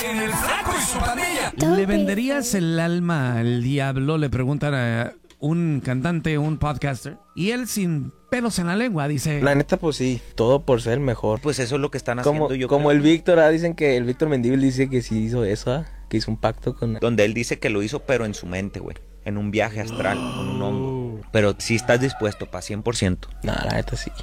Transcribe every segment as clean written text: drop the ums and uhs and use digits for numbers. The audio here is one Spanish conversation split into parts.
en El Flaco y su Pandilla. ¿Le venderías el alma al diablo? Le preguntan a un cantante, un podcaster, y él sin pelos en la lengua dice... La neta, pues sí, todo por ser mejor. Pues eso es lo que están haciendo. Como el Víctor, dicen que el Víctor Mendívil dice que sí hizo eso, que hizo un pacto con... Donde él dice que lo hizo, pero en su mente, güey. En un viaje astral, con un hongo. Pero sí estás dispuesto, pa' 100%. No, la neta sí.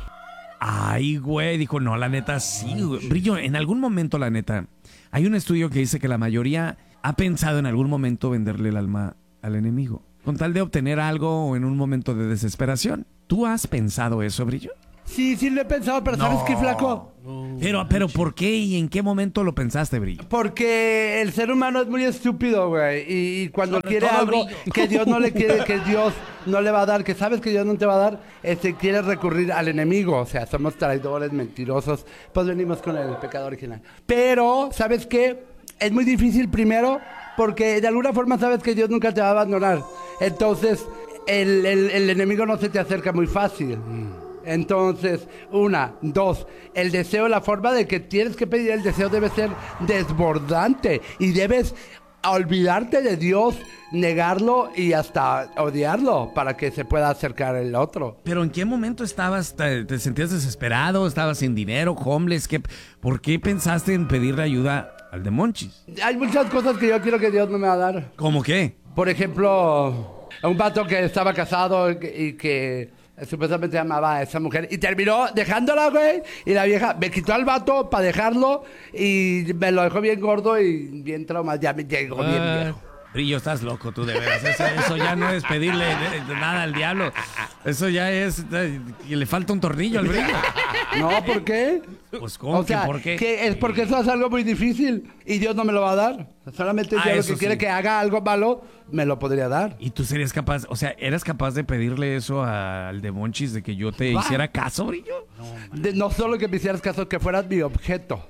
Ay, güey, dijo, no, la neta sí, güey. Brillo, en algún momento, la neta, hay un estudio que dice que la mayoría ha pensado en algún momento venderle el alma al enemigo, con tal de obtener algo o en un momento de desesperación. ¿Tú has pensado eso, Brillo? Sí, sí lo he pensado, pero ¿sabes qué, Flaco? Pero ¿por qué y en qué momento lo pensaste, Brillo? Porque el ser humano es muy estúpido, güey. Y cuando Sobre quiere todo algo Brillo. que Dios no le quiere, que Dios no le va a dar, que sabes que Dios no te va a dar, quiere recurrir al enemigo. O sea, somos traidores, mentirosos. Pues venimos con el pecado original. Pero, ¿sabes qué? Es muy difícil primero porque de alguna forma sabes que Dios nunca te va a abandonar. Entonces, el enemigo no se te acerca muy fácil. Entonces, 1, 2, el deseo, la forma de que tienes que pedir el deseo debe ser desbordante y debes olvidarte de Dios, negarlo y hasta odiarlo para que se pueda acercar el otro. ¿Pero en qué momento estabas? ¿Te sentías desesperado? ¿Estabas sin dinero, homeless? ¿Por qué pensaste en pedirle ayuda al Demonchis? Hay muchas cosas que yo quiero que Dios no me va a dar. ¿Cómo qué? Por ejemplo, un vato que estaba casado y que supuestamente amaba a esa mujer y terminó dejándola, güey. Y la vieja me quitó al vato para dejarlo y me lo dejó bien gordo y bien traumado. Ya me llegó bien viejo. Brillo, estás loco tú, de veras. Eso ya no es pedirle nada al diablo. Eso ya es... que le falta un tornillo al Brillo. No, ¿por qué? Pues, ¿cómo O sea, que por qué? que es porque eso es algo muy difícil y Dios no me lo va a dar. Solamente Dios lo eso que quiere sí. que haga algo malo, me lo podría dar. ¿Y tú serías capaz, o sea, eras capaz de pedirle eso al Demonchis de que yo te hiciera caso, Brillo? No solo que me hicieras caso, que fueras mi objeto.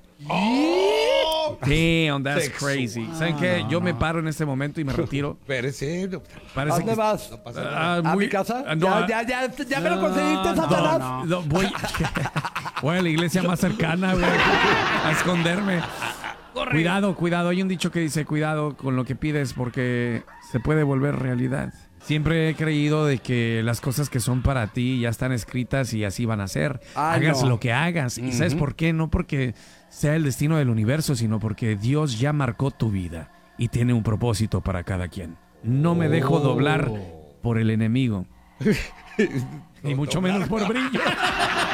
Damn, that's crazy. ¿Saben qué? Yo me paro en este momento y me retiro. Espérese. ¿A Parece dónde que... vas? ¿A mi casa? no, ¿Ya me lo conseguiste, Satanás? No, voy a la iglesia más cercana, güey, a esconderme. Cuidado. Hay un dicho que dice, cuidado con lo que pides porque se puede volver realidad. Siempre he creído de que las cosas que son para ti ya están escritas y así van a ser. Hagas lo que hagas. ¿Y sabes por qué? No porque sea el destino del universo, sino porque Dios ya marcó tu vida y tiene un propósito para cada quien. No me dejo doblar por el enemigo. Ni mucho menos por Brillo.